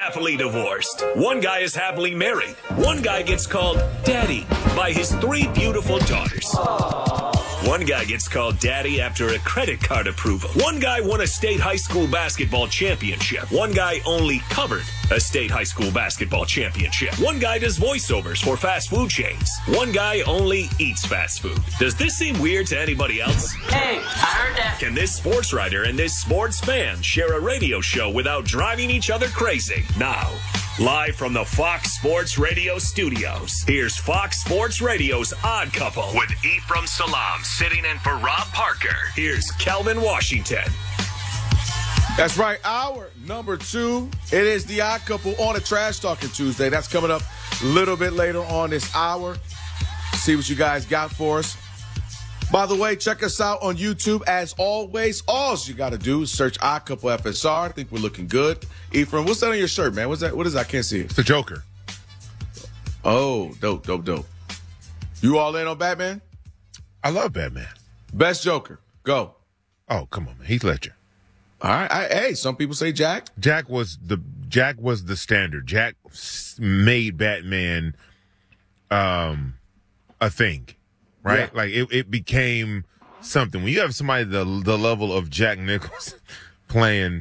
happily divorced. One guy is happily married. One guy gets called daddy by his 3 beautiful daughters. One guy gets called daddy after a credit card approval. One guy won a state high school basketball championship. One guy only covered a state high school basketball championship. One guy does voiceovers for fast food chains. One guy only eats fast food. Does this seem weird to anybody else? Hey, I heard that. Can this sports writer and this sports fan share a radio show without driving each other crazy? Now, live from the Fox Sports Radio studios, here's Fox Sports Radio's Odd Couple with Ephraim Salam sitting in for Rob Parker. Here's Kelvin Washington. That's right, hour number 2. It is the Odd Couple on a Trash Talking Tuesday. That's coming up a little bit later on this hour. See what you guys got for us. By the way, check us out on YouTube as always. All you got to do is search Odd Couple FSR. I think we're looking good. Ephraim, what's that on your shirt, man? What's that? What is that? I can't see it. It's the Joker. Oh, dope. You all in on Batman? I love Batman. Best Joker. Go. Oh, come on, man. Heath Ledger. All right. Hey, some people say Jack. Jack was the standard. Jack made Batman a thing, right? Yeah. Like it became something. When you have somebody the level of Jack Nicholson playing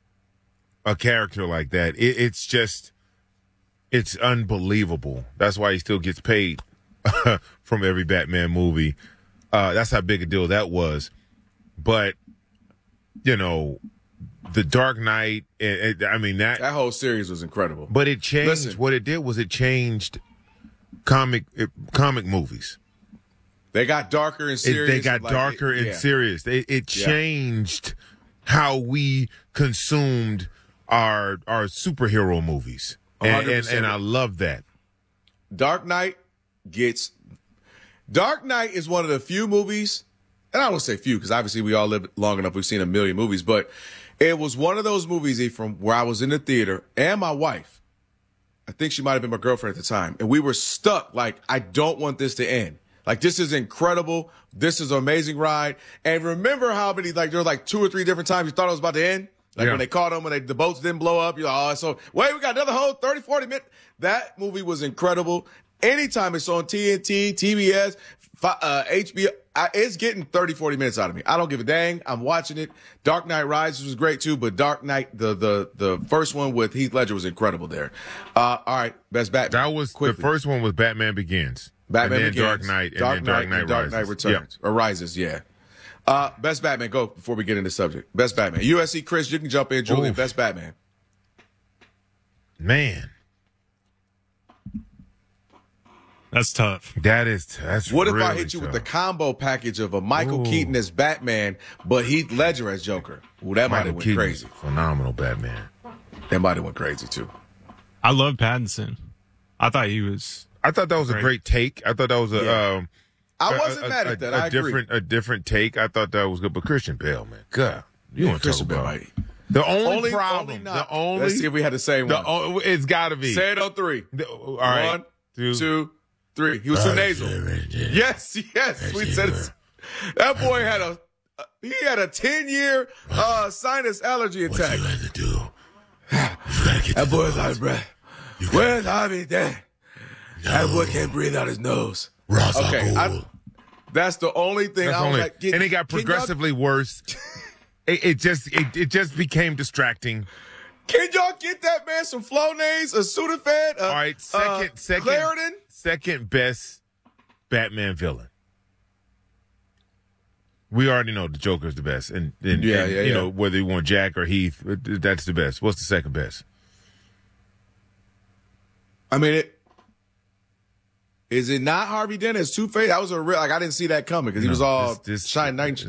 a character like that, it's unbelievable. That's why he still gets paid from every Batman movie. That's how big a deal that was. But you know, The Dark Knight, that whole series was incredible. But it changed. Listen, what it did was it changed comic movies. They got darker and serious. They got darker and serious. It changed how we consumed our superhero movies. And I love that. Dark Knight is one of the few movies, and I don't say few because obviously we all lived long enough. We've seen a million movies, but it was one of those movies, Ephraim, where I was in the theater and my wife, I think she might have been my girlfriend at the time, and we were stuck like, I don't want this to end. Like, this is incredible. This is an amazing ride. And remember how many, there were 2 or 3 different times you thought it was about to end? When they caught them, when the boats didn't blow up, you're like, oh, so wait, we got another whole 30, 40 minutes. That movie was incredible. Anytime it's on TNT, TBS, HBO, it's getting 30, 40 minutes out of me. I don't give a dang. I'm watching it. Dark Knight Rises was great too, but Dark Knight, the first one with Heath Ledger was incredible there. All right, best Batman. That was quickly. The first one was Batman Begins. Batman Begins. Dark Knight, and then Dark Knight Returns. Or Rises, yeah. Best Batman, go before we get into the subject. Best Batman. USC Chris, you can jump in. Julian, best Batman. Man. That's tough. That's what really if I hit you tough. with the combo package of a Michael Keaton as Batman, but Heath Ledger as Joker? Well, that might have went crazy. Phenomenal Batman. That might have went crazy too. I love Pattinson. I thought that was a great take. I thought that was I wasn't mad at that. I agree. A different take. I thought that was good. But Christian Bale, man, God, you want to talk about the only problem? Let's see if we had the same one. It's got to be. Say it on 3. All right. 1, 2, 3. He was too nasal. Yes. We said it. That boy had a 10-year sinus allergy attack. What you had to do? That boy's out of breath. Where's Harvey Dent? No. That boy can't breathe out his nose. Okay, that's the only thing. And it got progressively worse. It just became distracting. Can y'all get that man some Flonase, a Sudafed? All right, Claritin? Second best Batman villain. We already know the Joker's the best, and you know whether you want Jack or Heath, that's the best. What's the second best? I mean, is it not Harvey Dent as Two-Face? That was I didn't see that coming because he was all shine night.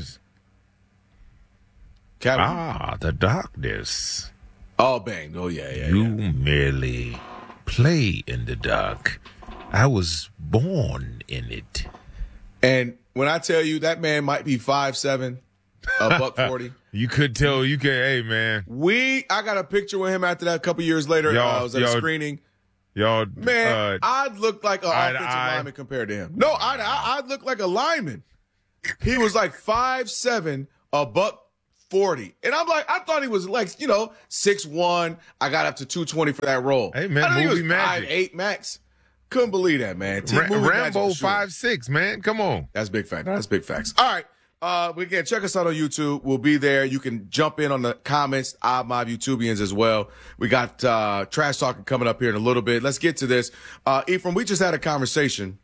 The darkness. All banged. Oh yeah. You merely play in the dark. I was born in it. And when I tell you that man might be 5'7", $140. You could tell. Hey man. I got a picture with him after that a couple years later. I was at a screening. Y'all, man, I'd look like an offensive lineman compared to him. No, I'd look like a lineman. He was like 5'7", $130. 240. And I'm like, I thought he was like, 6'1". I got up to 220 for that role. Hey, man, I think movie he was magic. 5'8" max. Couldn't believe that, man. Rambo 5'6", man. Come on. That's big fact. That's big facts. All right. Again, check us out on YouTube. We'll be there. You can jump in on the comments, Mob YouTubians as well. We got Trash Talking coming up here in a little bit. Let's get to this. Ephraim, we just had a conversation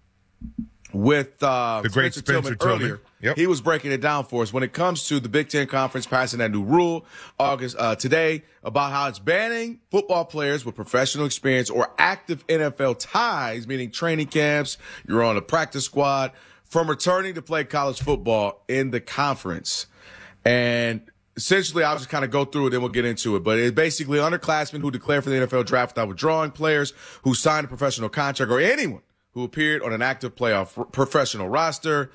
with the great Spencer Tillman earlier. Yep. He was breaking it down for us when it comes to the Big Ten Conference passing that new rule today about how it's banning football players with professional experience or active NFL ties, meaning training camps, you're on a practice squad, from returning to play college football in the conference. And essentially, I'll just kind of go through it, then we'll get into it. But it's basically underclassmen who declare for the NFL draft without withdrawing, players who signed a professional contract, or anyone who appeared on an active playoff professional roster.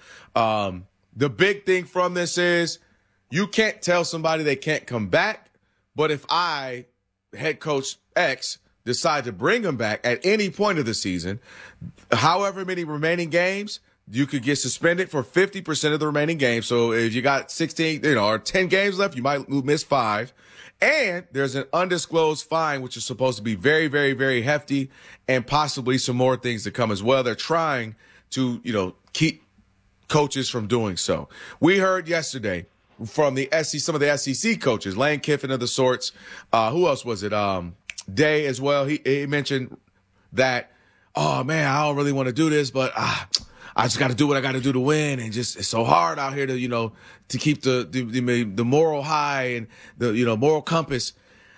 The big thing from this is you can't tell somebody they can't come back. But if I, head coach X, decide to bring them back at any point of the season, however many remaining games, you could get suspended for 50% of the remaining games. So if you got 16, or 10 games left, you might miss 5. And there's an undisclosed fine, which is supposed to be very, very, very hefty, and possibly some more things to come as well. They're trying to, keep coaches from doing so. We heard yesterday from the some of the SEC coaches, Lane Kiffin of the sorts. Who else was it? Day as well. He mentioned that, oh man, I don't really want to do this, but I just got to do what I got to do to win, and just it's so hard out here to keep the moral high and the moral compass.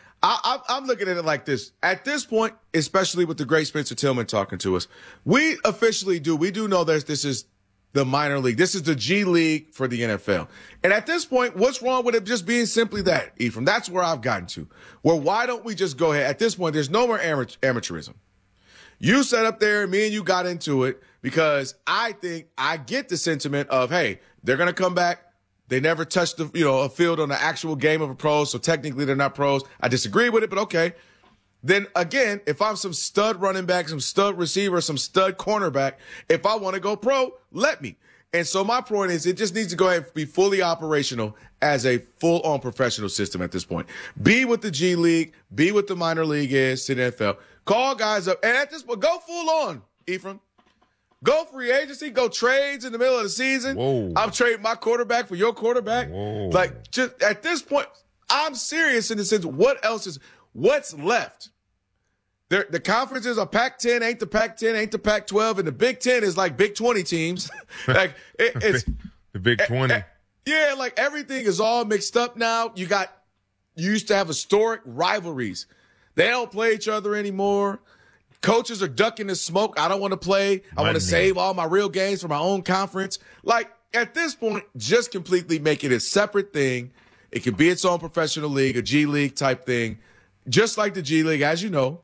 I'm looking at it like this. At this point, especially with the great Spencer Tillman talking to us, we do know that this is the minor league. This is the G League for the NFL. And at this point, what's wrong with it just being simply that, Ephraim? That's where I've gotten to. Well, why don't we just go ahead? At this point, there's no more amateurism. You sat up there, me and you got into it because I think I get the sentiment of, hey, they're going to come back. They never touched a field on the actual game of a pro, so technically they're not pros. I disagree with it, but okay. Then again, if I'm some stud running back, some stud receiver, some stud cornerback, if I want to go pro, let me. And so my point is it just needs to go ahead and be fully operational as a full-on professional system at this point. Be what the G League, be what the minor league is to the NFL. Call guys up. And at this point, go full on, Ephraim. Go free agency, go trades in the middle of the season. Whoa. I'm trading my quarterback for your quarterback. Whoa. Like, just at this point, I'm serious in the sense, what's left? The conferences are Pac-10, ain't the Pac-10, ain't the Pac-12, and the Big 10 is like Big 20 teams. Like it's the Big 20. Yeah, like everything is all mixed up now. You used to have historic rivalries. They don't play each other anymore. Coaches are ducking the smoke. I don't want to play. I want to save all my real games for my own conference. Like at this point, just completely make it a separate thing. It could be its own professional league, a G League type thing, just like the G League, as you know.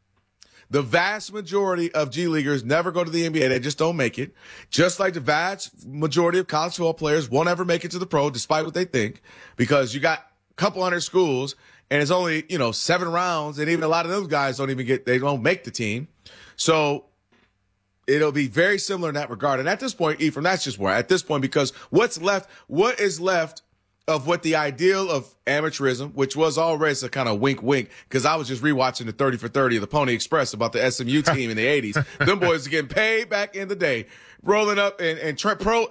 The vast majority of G Leaguers never go to the NBA. They just don't make it. Just like the vast majority of college football players won't ever make it to the pro, despite what they think, because you got a couple hundred schools and it's only, 7 rounds. And even a lot of those guys they don't make the team. So it'll be very similar in that regard. And at this point, Ephraim, that's just where at this point, because what is left of what the ideal of amateurism, which was always a kind of wink, because I was just rewatching the 30 for 30 of the Pony Express about the SMU team in the 80s. Them boys are getting paid back in the day, rolling up and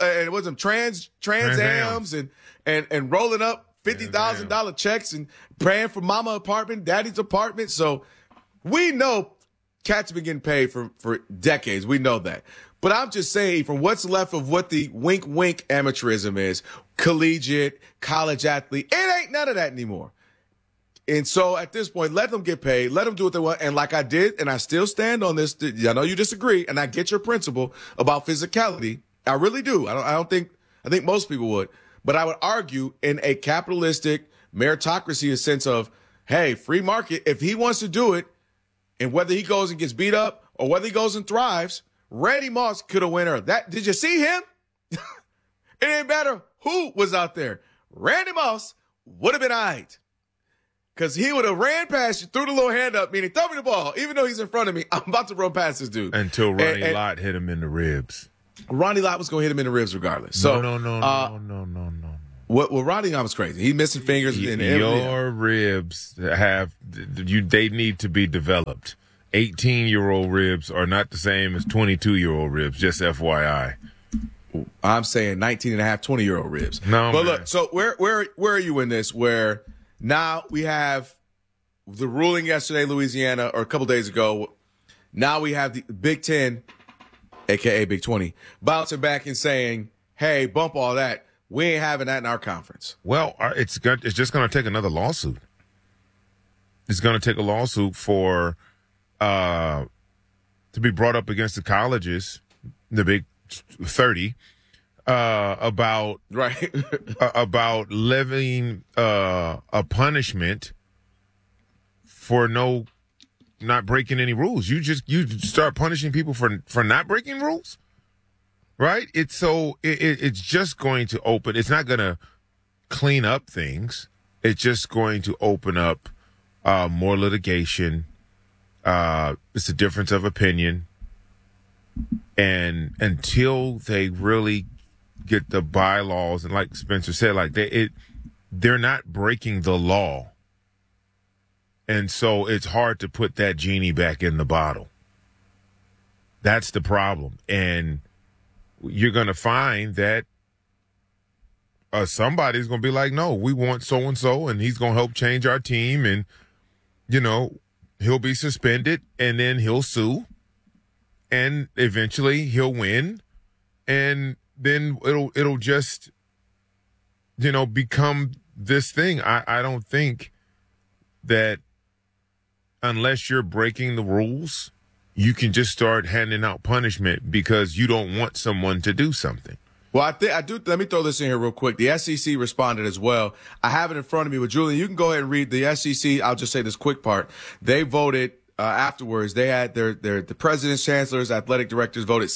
Trans Ams and rolling up $50,000 checks and praying for mama apartment, daddy's apartment. So we know cats have been getting paid for decades. We know that. But I'm just saying, from what's left of what the wink amateurism is, collegiate, college athlete, it ain't none of that anymore. And so at this point, let them get paid. Let them do what they want. And like I did, and I still stand on this. I know you disagree, and I get your principle about physicality. I really do. I think most people would. But I would argue in a capitalistic meritocracy, a sense of, hey, free market, if he wants to do it, and whether he goes and gets beat up or whether he goes and thrives, Randy Moss could have won her. Did you see him? It didn't matter who was out there. Randy Moss would have been all right. Because he would have ran past you, threw the little hand up, meaning throw me the ball. Even though he's in front of me, I'm about to run past this dude. Until Ronnie Lott hit him in the ribs. Ronnie Lott was going to hit him in the ribs regardless. So, No. What Rodingham is crazy. He's missing fingers in everything. Your ribs they need to be developed. 18-year-old ribs are not the same as 22-year-old ribs, just FYI. I'm saying 19 and a half, 20-year-old ribs. No, but man. Look, so where are you in this? Where now we have the ruling yesterday, Louisiana, or a couple days ago. Now we have the Big Ten, a.k.a. Big 20, bouncing back and saying, hey, bump all that. We ain't having that in our conference. Well, it's just going to take another lawsuit. It's going to take a lawsuit for to be brought up against the colleges, the Big 30, about right about levying a punishment for not breaking any rules. You start punishing people for not breaking rules, right? It's just going to open. It's not going to clean up things. It's just going to open up more litigation. It's a difference of opinion. And until they really get the bylaws, and like Spencer said, like they're not breaking the law. And so it's hard to put that genie back in the bottle. That's the problem. And you're going to find that somebody's going to be like, no, we want so-and-so, and he's going to help change our team. And, he'll be suspended, and then he'll sue. And eventually he'll win. And then it'll just, become this thing. I don't think that unless you're breaking the rules, you can just start handing out punishment because you don't want someone to do something. Well, I do. Let me throw this in here real quick. The SEC responded as well. I have it in front of me. But Julian, you can go ahead and read the SEC. I'll just say this quick part. They voted afterwards. They had the presidents, chancellors, athletic directors voted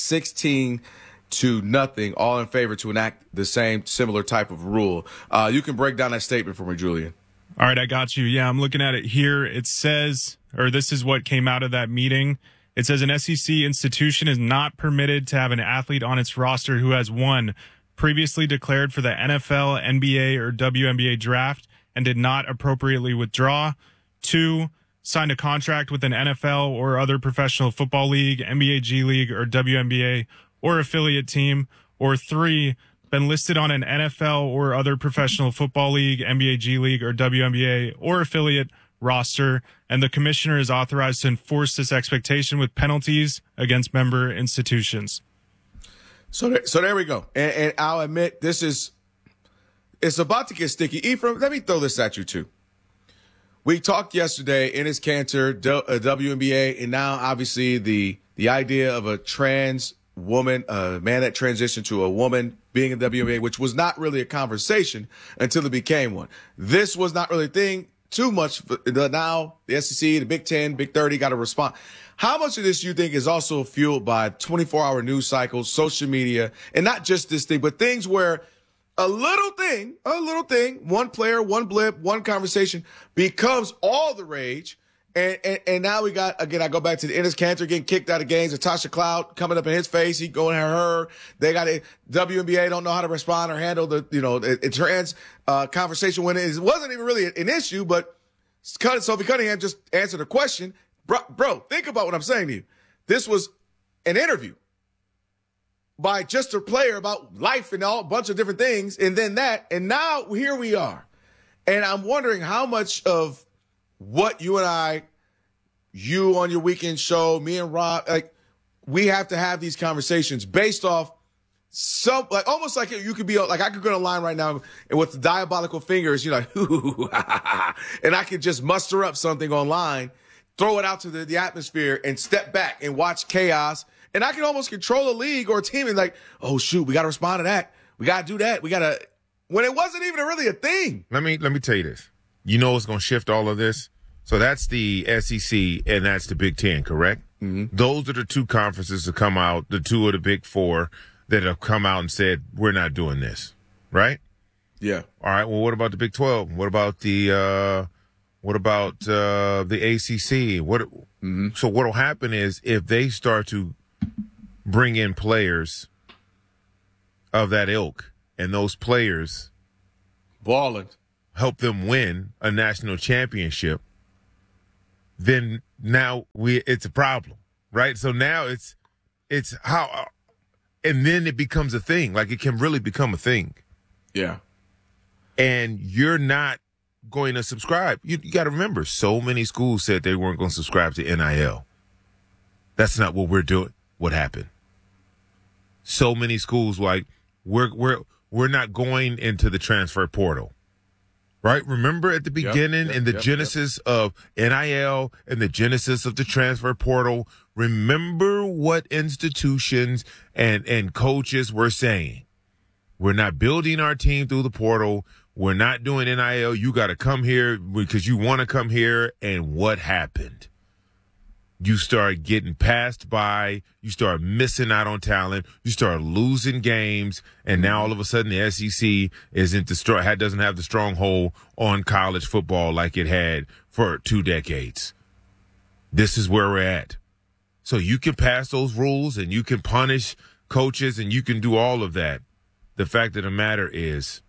16-0, all in favor to enact the similar type of rule. You can break down that statement for me, Julian. All right, I got you. Yeah, I'm looking at it here. It says, or this is what came out of that meeting. It says an SEC institution is not permitted to have an athlete on its roster who has, 1, previously declared for the NFL, NBA, or WNBA draft and did not appropriately withdraw, 2, signed a contract with an NFL or other professional football league, NBA G League, or WNBA, or affiliate team, or 3, been listed on an NFL or other professional football league, NBA G League, or WNBA, or affiliate roster, and the commissioner is authorized to enforce this expectation with penalties against member institutions. So there we go. And I'll admit, it's about to get sticky. Ephraim, let me throw this at you too. We talked yesterday, Enes Kanter, WNBA, and now obviously the idea of a trans woman, a man that transitioned to a woman being in WNBA, which was not really a conversation until it became one. This was not really a thing too much. Now the SEC, the Big 10, Big 30 got to respond. How much of this you think is also fueled by 24-hour news cycles, social media, and not just this thing, but things where a little thing, one player, one blip, one conversation becomes all the rage. And now we got, again, I go back to the Enes Kanter getting kicked out of games, Natasha Cloud coming up in his face. He going at her. They got it. WNBA don't know how to respond or handle the trans conversation when it wasn't even really an issue, but Sophie Cunningham just answered a question. Bro, think about what I'm saying to you. This was an interview by just a player about life and a bunch of different things. And then and now here we are. And I'm wondering how much of what you and I, you on your weekend show, me and Rob, we have to have these conversations based off almost like you could be like, I could go online right now and with the diabolical fingers, and I could just muster up something online, throw it out to the atmosphere and step back and watch chaos. And I can almost control a league or a team and like, oh shoot, we got to respond to that. We got to do that. When it wasn't even really a thing. Let me tell you this. You know what's going to shift all of this? So that's the SEC and that's the Big Ten, correct? Mm-hmm. Those are the two conferences that come out, the two of the Big Four that have come out and said, we're not doing this, right? Yeah. All right, well, what about the Big 12? What about the ACC? So what'll happen is if they start to bring in players of that ilk and those players balling, help them win a national championship, then now it's a problem, right? So now it's how, and then it becomes a thing. Like, it can really become a thing. Yeah. And you're not going to subscribe. You got to remember, so many schools said they weren't going to subscribe to NIL. That's not what we're doing. What happened? So many schools like we're not going into the transfer portal. Right? Remember at the beginning in the genesis of NIL and the genesis of the transfer portal, remember what institutions and coaches were saying. We're not building our team through the portal. We're not doing NIL. You got to come here because you want to come here. And what happened? You start getting passed by. You start missing out on talent. You start losing games. And now all of a sudden the SEC doesn't have the stronghold on college football like it had for 2 decades. This is where we're at. So you can pass those rules and you can punish coaches and you can do all of that. The fact of the matter is,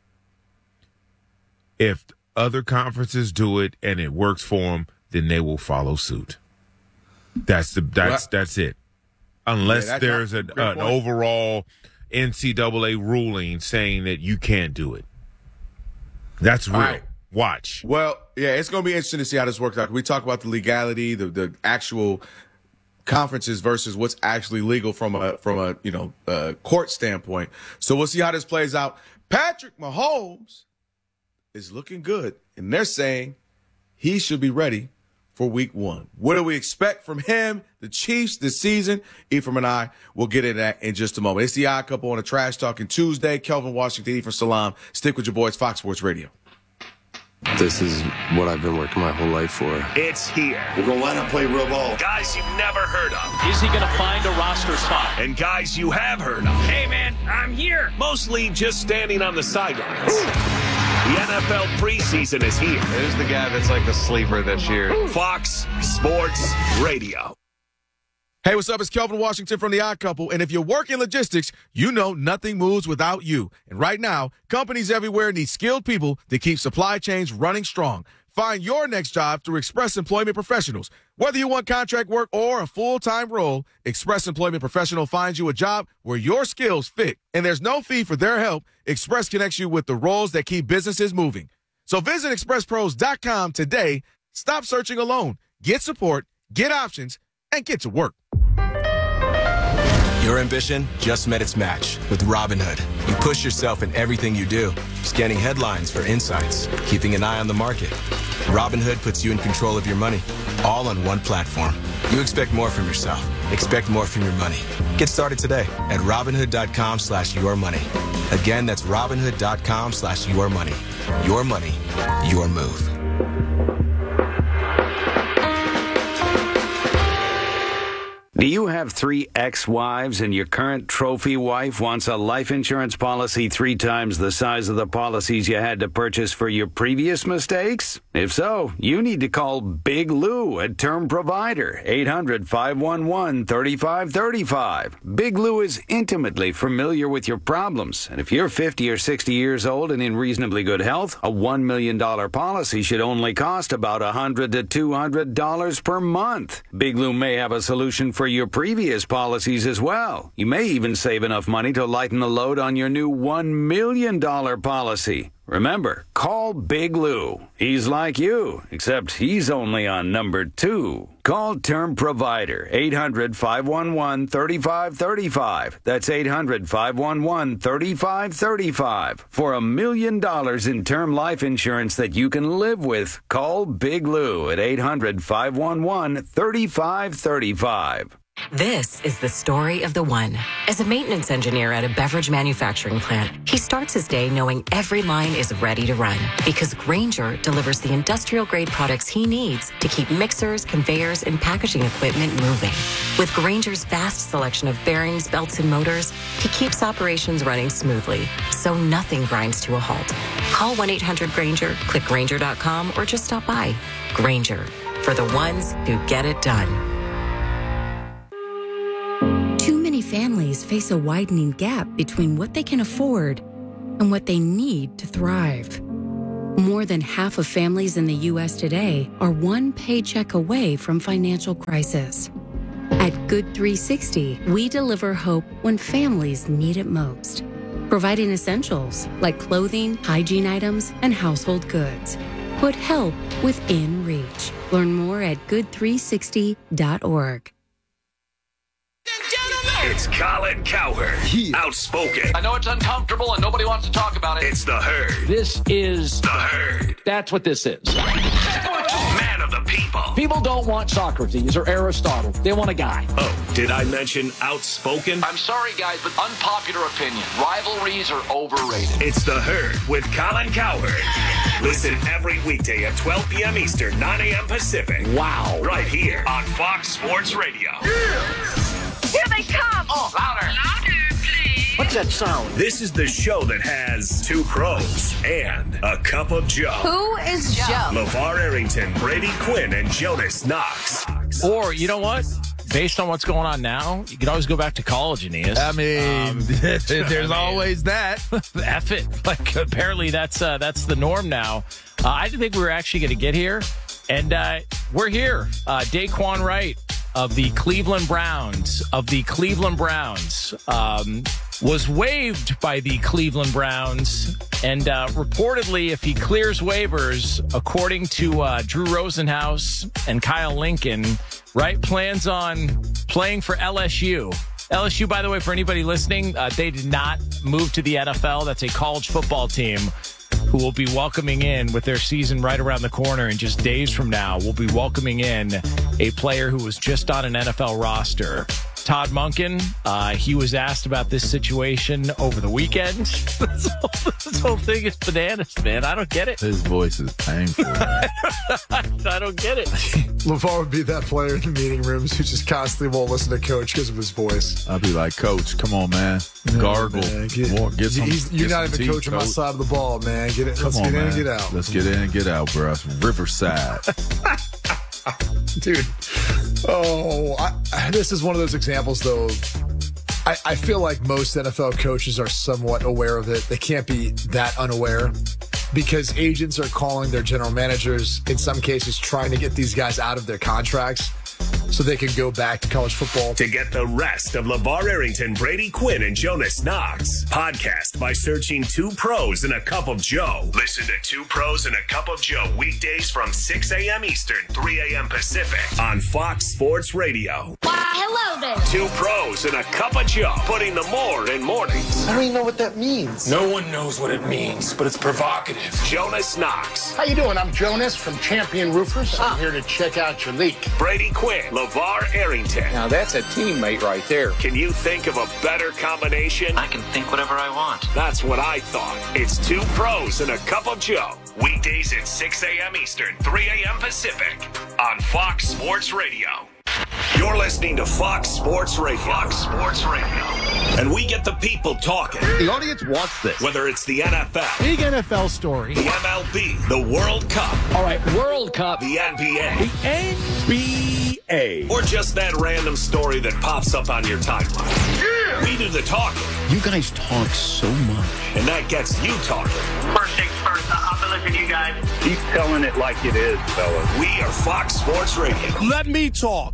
if other conferences do it and it works for them, then they will follow suit. That's it. Unless there's an overall NCAA ruling saying that you can't do it. That's real. Right. Watch. Well, yeah, it's going to be interesting to see how this works out. We talk about the legality, the actual conferences versus what's actually legal from a court standpoint. So we'll see how this plays out. Patrick Mahomes is looking good, and they're saying he should be ready for week 1. What do we expect from him, the Chiefs, this season? Ephraim and I will get into that in just a moment. It's the Odd Couple on a Trash Talking Tuesday. Kelvin Washington, Ephraim Salam. Stick with your boys, Fox Sports Radio. This is what I've been working my whole life for. It's here. We're going to line up, play real ball. Guys you've never heard of. Is he going to find a roster spot? And guys you have heard of. Hey, man, I'm here. Mostly just standing on the sidelines. The NFL preseason is here. Who's the guy that's like the sleeper this year? Fox Sports Radio. Hey, what's up? It's Kelvin Washington from The Odd Couple. And if you work in logistics, you know nothing moves without you. And right now, companies everywhere need skilled people to keep supply chains running strong. Find your next job through Express Employment Professionals. Whether you want contract work or a full-time role, Express Employment Professional finds you a job where your skills fit. And there's no fee for their help. Express connects you with the roles that keep businesses moving. So visit expresspros.com today. Stop searching alone. Get support, get options, and get to work. Your ambition just met its match with Robinhood. You push yourself in everything you do, scanning headlines for insights, keeping an eye on the market. Robinhood puts you in control of your money, all on one platform. You expect more from yourself. Expect more from your money. Get started today at Robinhood.com/yourmoney. Again, that's Robinhood.com/yourmoney. Your money, your move. Do you have 3 ex-wives and your current trophy wife wants a life insurance policy 3 times the size of the policies you had to purchase for your previous mistakes? If so, you need to call Big Lou at Term Provider, 800-511-3535. Big Lou is intimately familiar with your problems, and if you're 50 or 60 years old and in reasonably good health, a $1 million policy should only cost about $100 to $200 per month. Big Lou may have a solution for your previous policies as well. You may even save enough money to lighten the load on your new $1 million policy. Remember, call Big Lou. He's like you, except he's only on number 2. Call Term Provider, 800-511-3535. That's 800-511-3535. For $1 million in term life insurance that you can live with, call Big Lou at 800-511-3535. This is the story of the one. As a maintenance engineer at a beverage manufacturing plant, he starts his day knowing every line is ready to run because Grainger delivers the industrial-grade products he needs to keep mixers, conveyors, and packaging equipment moving. With Grainger's vast selection of bearings, belts, and motors, he keeps operations running smoothly, so nothing grinds to a halt. Call 1-800-GRAINGER, click Grainger.com, or just stop by. Grainger, for the ones who get it done. Too many families face a widening gap between what they can afford and what they need to thrive. More than half of families in the U.S. today are one paycheck away from financial crisis. At Good 360, we deliver hope when families need it most, providing essentials like clothing, hygiene items, and household goods. Put help within reach. Learn more at good360.org. It's Colin Cowherd. Outspoken. I know it's uncomfortable and nobody wants to talk about it. It's the Herd. This is The Herd. That's what this is. Man of the people. People don't want Socrates or Aristotle. They want a guy. Oh, did I mention outspoken? I'm sorry, guys, but unpopular opinion. Rivalries are overrated. It's the Herd with Colin Cowherd. Listen every weekday at 12 p.m. Eastern, 9 a.m. Pacific. Wow. Right here on Fox Sports Radio. Here they come! Oh, louder. Louder, please. What's that sound? This is the show that has two pros and a cup of Joe. Who is Joe? LeVar Arrington, Brady Quinn, and Jonas Knox. Or, you know what? Based on what's going on now, you can always go back to college, Aeneas. I mean, there's always that. F it. Like, apparently that's the norm now. I didn't think we were actually going to get here. And we're here. Daquan Wright of the Cleveland Browns, was waived by the Cleveland Browns. And reportedly, if he clears waivers, according to Drew Rosenhaus and Kyle Lincoln, Wright plans on playing for LSU. LSU, by the way, for anybody listening, they did not move to the NFL. That's a college football team who will be welcoming in, with their season right around the corner and just days from now, will be welcoming in a player who was just on an NFL roster. Todd Monken, he was asked about this situation over the weekend. This whole thing is bananas, man. I don't get it. His voice is painful. I don't get it. LeVar would be that player in the meeting rooms who just constantly won't listen to Coach because of his voice. I'd be like, Coach, come on, man. Gargle. Man, You're not even coaching my side of the ball, man. Let's get in and get out. Let's get in and get out, bro. It's Riverside. Dude. This is one of those examples, though. I feel like most NFL coaches are somewhat aware of it. They can't be that unaware because agents are calling their general managers, in some cases, trying to get these guys out of their contracts so they can go back to college football. To get the rest of LeVar Arrington, Brady Quinn, and Jonas Knox, podcast by searching Two Pros and a Cup of Joe. Listen to Two Pros and a Cup of Joe weekdays from 6 a.m. Eastern, 3 a.m. Pacific on Fox Sports Radio. Hello there. Two Pros and a Cup of Joe, putting the more in mornings. I don't even know what that means. No one knows what it means, but it's provocative. Jonas Knox. How you doing? I'm Jonas from Champion Roofers. I'm here to check out your leak. Brady Quinn, LeVar Arrington. Now that's a teammate right there. Can you think of a better combination? I can think whatever I want. That's what I thought. It's Two Pros and a Cup of Joe. Weekdays at 6 a.m. Eastern, 3 a.m. Pacific on Fox Sports Radio. You're listening to Fox Sports Radio. Fox Sports Radio. And we get the people talking. The audience wants this. Whether it's the NFL. Big NFL story. The MLB. The World Cup. All right, World Cup. The NBA. The NBA. Or just that random story that pops up on your timeline. Yeah. We do the talking. You guys talk so much. And that gets you talking. First things first, I've been listening to you guys. Keep telling it like it is, fellas. We are Fox Sports Radio. Let me talk.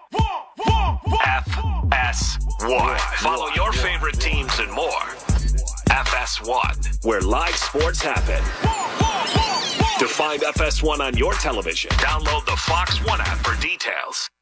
FS1. Follow your favorite teams and more. FS1, where live sports happen. To find FS1 on your television, download the Fox One app for details.